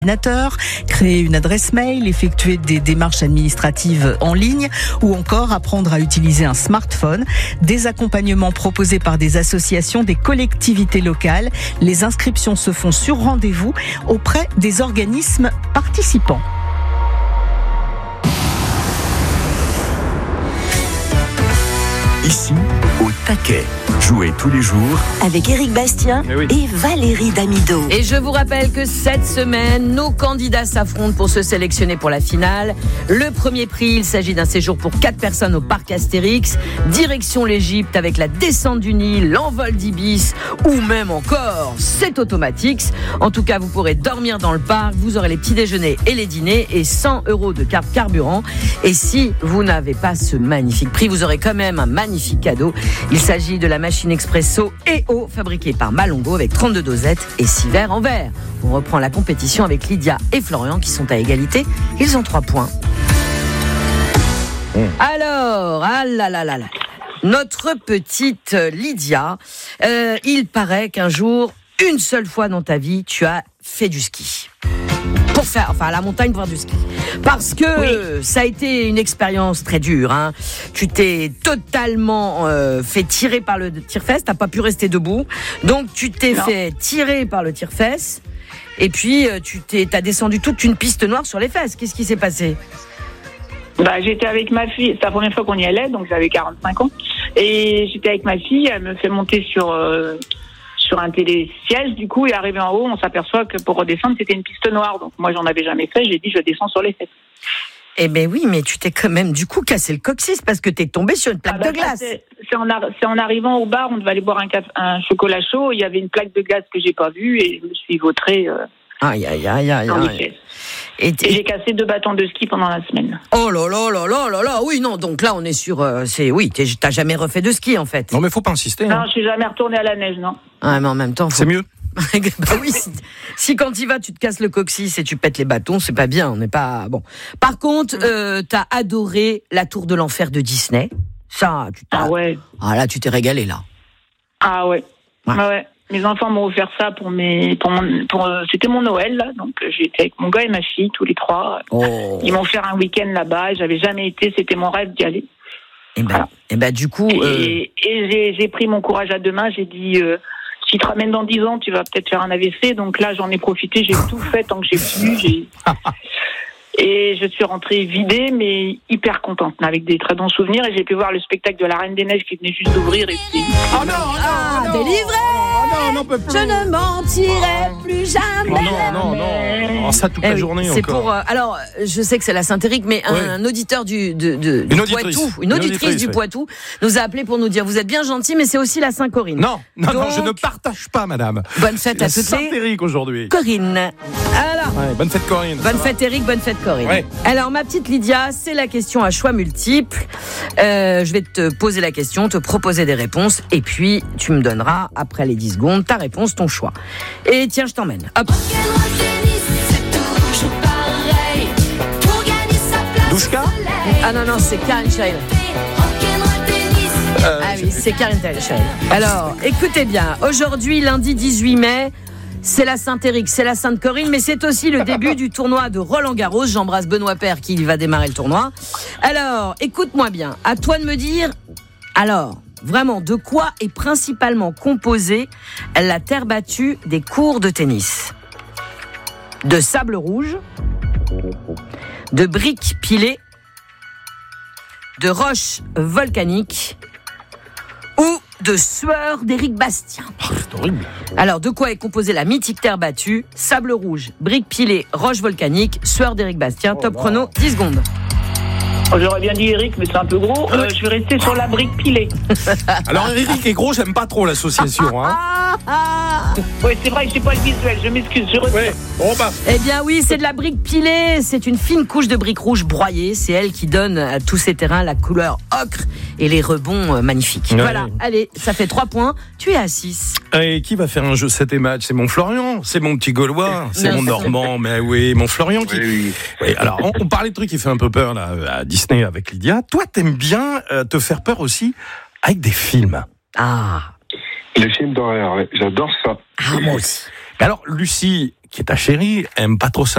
créer une adresse mail, effectuer des démarches administratives en ligne ou encore apprendre à utiliser un smartphone. Des accompagnements proposés par des associations, des collectivités locales. Les inscriptions se font sur rendez-vous auprès des organismes participants. Ici, au taquet. Jouez tous les jours avec Éric Bastien et Valérie Damido. Et je vous rappelle que cette semaine, nos candidats s'affrontent pour se sélectionner pour la finale. Le premier prix, il s'agit d'un séjour pour 4 personnes au parc Astérix, direction l'Égypte avec la descente du Nil, l'envol d'Ibis ou même encore c'est automatique. En tout cas, vous pourrez dormir dans le parc, vous aurez les petits déjeuners et les dîners et 100 € de carte carburant. Et si vous n'avez pas ce magnifique prix, vous aurez quand même un magnifique cadeau. Il s'agit de la machine expresso et eau fabriquée par Malongo avec 32 dosettes et 6 verres en verre. On reprend la compétition avec Lydia et Florian qui sont à égalité. Ils ont 3 points. Alors, notre petite Lydia, il paraît qu'un jour, une seule fois dans ta vie, tu as fait du ski. Pour faire, à la montagne, pour faire du ski. Parce que ça a été une expérience très dure. Hein. Tu t'es totalement fait tirer par le tire-fesse. T'as pas pu rester debout. Donc tu t'es fait tirer par le tire-fesse. Et puis t'as descendu toute une piste noire sur les fesses. Qu'est-ce qui s'est passé ? J'étais avec ma fille. C'est la première fois qu'on y allait, donc j'avais 45 ans. Et j'étais avec ma fille. Elle me fait monter sur un télésiège, du coup, et arrivé en haut, on s'aperçoit que pour redescendre, c'était une piste noire. Donc moi, j'en avais jamais fait. J'ai dit, je descends sur les fesses. Eh ben oui, mais tu t'es quand même du coup cassé le coccyx parce que t'es tombé sur une plaque de glace. C'est en arrivant au bar, on devait aller boire un chocolat chaud. Il y avait une plaque de glace que j'ai pas vue et je me suis vautrée. Aïe. Et j'ai cassé 2 bâtons de ski pendant la semaine. Oh là. Oui, non, donc là, on est sur... t'as jamais refait de ski, en fait. Non, mais faut pas insister. Non, je suis jamais retournée à la neige, non. Ah, mais en même temps... C'est mieux. Bah oui, si quand tu vas, tu te casses le coccyx et tu pètes les bâtons, c'est pas bien, on n'est pas... Bon. Par contre, t'as adoré la Tour de l'Enfer de Disney. Ça, Ah ouais. Ah là, tu t'es régalé, là. Ah ouais. Ouais. Mes enfants m'ont offert ça c'était mon Noël, là. Donc, j'étais avec mon gars et ma fille, tous les 3. Oh. Ils m'ont offert un week-end là-bas et j'avais jamais été, c'était mon rêve d'y aller. Et ben, du coup. Et j'ai pris mon courage à 2 mains, j'ai dit, si tu te ramènes dans 10 ans, tu vas peut-être faire un AVC. Donc là, j'en ai profité, j'ai tout fait tant que j'ai pu. Et je suis rentrée vidée, mais hyper contente, avec des très bons souvenirs. Et j'ai pu voir le spectacle de la Reine des Neiges qui venait juste d'ouvrir. Et Oh non, délivré. Non, peut plus. Je ne mentirai plus jamais. Non. Ça toute la journée c'est encore. Pour. Alors, je sais que c'est la Saint-Éric, mais un auditeur du Poitou, une auditrice du Poitou, nous a appelé pour nous dire vous êtes bien gentil, mais c'est aussi la Saint-Corinne. Non, je ne partage pas, madame. Bonne fête à toutes les Saint-Éric aujourd'hui. Corinne. Alors. Ouais, bonne fête Corinne. Bonne fête Éric, bonne fête Corinne. Ouais. Alors ma petite Lydia, c'est la question à choix multiples. Je vais te poser la question, te proposer des réponses, et puis tu me donneras après les 10 secondes ta réponse, ton choix. Et tiens, je t'emmène. Hop. Douchka ? Ah non, c'est Karen Cheryl. Ah oui, c'est Karen Cheryl. Alors, écoutez bien, aujourd'hui, lundi 18 mai, c'est la Saint-Éric, c'est la Sainte-Corinne, mais c'est aussi le début du tournoi de Roland-Garros. J'embrasse Benoît Paire qui va démarrer le tournoi. Alors, écoute-moi bien, à toi de me dire, vraiment, de quoi est principalement composée la terre battue des courts de tennis ? De sable rouge, de briques pilées, de roches volcaniques ou de sueur d'Éric Bastien. C'est horrible. Alors, de quoi est composée la mythique terre battue ? Sable rouge, briques pilées, roches volcaniques, sueur d'Éric Bastien. Top chrono, 10 secondes. J'aurais bien dit Eric, mais c'est un peu gros. Je vais rester sur la brique pilée. Alors Eric est gros, j'aime pas trop l'association. Hein. Oui, c'est vrai que j'ai pas le visuel. Je m'excuse, je retire. Ouais. Bon, Eh bien oui, c'est de la brique pilée. C'est une fine couche de briques rouges broyées. C'est elle qui donne à tous ces terrains la couleur ocre et les rebonds magnifiques. Ouais. Voilà, allez, ça fait 3 points. Tu es à 6. Et qui va faire un jeu 7 et match ? C'est mon Florian, c'est mon petit Gaulois, c'est mon Normand, mais oui, mon Florian qui... Oui. Oui, alors, on parlait de trucs qui fait un peu peur là, à Disney avec Lydia. Toi, t'aimes bien te faire peur aussi avec des films. Ah. Les films d'horreur, ouais. J'adore ça. Ah, moi aussi. Alors, Lucie, qui est ta chérie, aime pas trop ça.